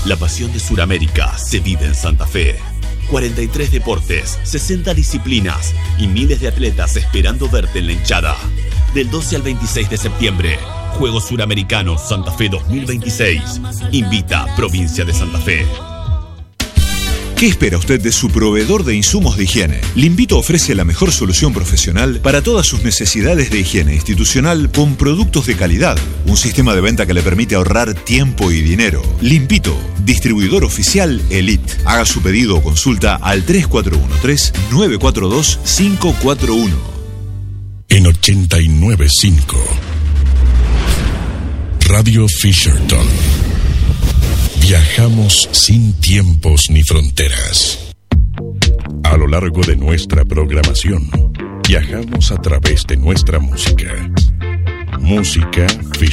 La pasión de Sudamérica se vive en Santa Fe. 43 deportes, 60 disciplinas y miles de atletas esperando verte en la hinchada. Del 12 al 26 de septiembre, Juegos Suramericanos Santa Fe 2026. Invita Provincia de Santa Fe. ¿Qué espera usted de su proveedor de insumos de higiene? Limpito ofrece la mejor solución profesional para todas sus necesidades de higiene institucional con productos de calidad. Un sistema de venta que le permite ahorrar tiempo y dinero. Limpito, distribuidor oficial Elite. Haga su pedido o consulta al 3413-942-541. En 89.5 Radio Fisherton. Viajamos sin tiempos ni fronteras. A lo largo de nuestra programación, viajamos a través de nuestra música. Música